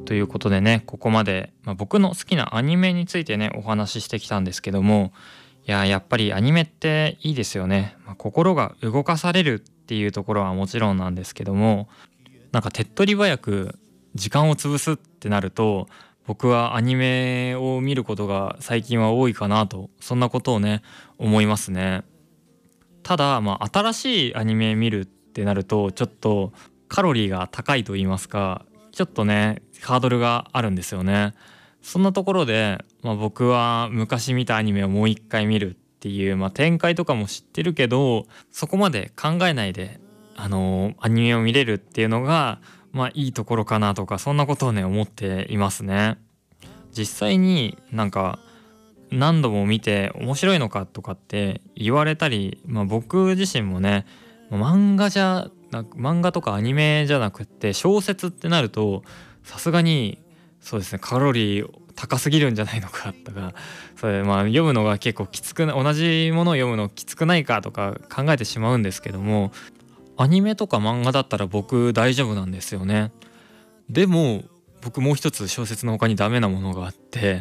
ということでね、ここまで、僕の好きなアニメについてねお話ししてきたんですけども、やっぱりアニメっていいですよね。心が動かされるっていうところはもちろんなんですけども、なんか手っ取り早く時間を潰すってなると、僕はアニメを見ることが最近は多いかなと、そんなことをね思いますね。ただ新しいアニメ見るってなると、ちょっとカロリーが高いと言いますか、ちょっとねハードルがあるんですよね。そんなところで、僕は昔見たアニメをもう一回見るっていう、展開とかも知ってるけど、そこまで考えないでアニメを見れるっていうのがいいところかなとか、そんなことをね思っていますね。実際になんか何度も見て面白いのかとかって言われたり、僕自身もね、漫画とかアニメじゃなくって小説ってなると、さすがにそうですね、カロリー高すぎるんじゃないのかとか、それ読むのが結構きつくな、同じものを読むのきつくないかとか考えてしまうんですけども、アニメとか漫画だったら僕大丈夫なんですよね。でも僕もう一つ小説の他にダメなものがあって、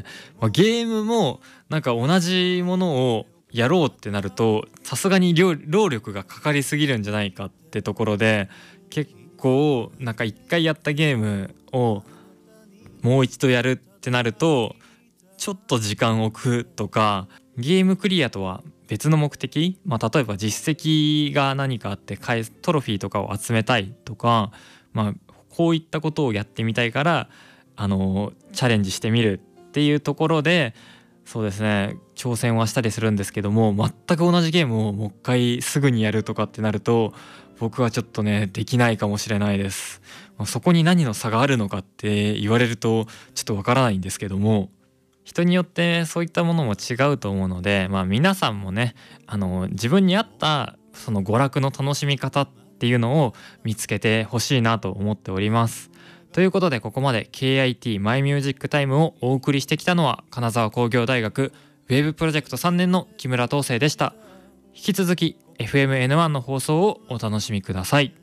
ゲームもなんか同じものをやろうってなると、さすがに労力がかかりすぎるんじゃないかってところで、結構なんか一回やったゲームをもう一度やるってなると、ちょっと時間を置くとか、ゲームクリアとは別の目的、例えば実績が何かあってトロフィーとかを集めたいとか、こういったことをやってみたいから、チャレンジしてみるっていうところで、そうですね、挑戦はしたりするんですけども、全く同じゲームをもう一回すぐにやるとかってなると、僕はちょっとねできないかもしれないです。そこに何の差があるのかって言われるとちょっとわからないんですけども、人によってそういったものも違うと思うので、皆さんもね、自分に合ったその娯楽の楽しみ方っていうのを見つけてほしいなと思っております。ということで、ここまで KIT マイミュージックタイムをお送りしてきたのは、金沢工業大学ウェブプロジェクト3年の木村東生でした。引き続き FMN1 の放送をお楽しみください。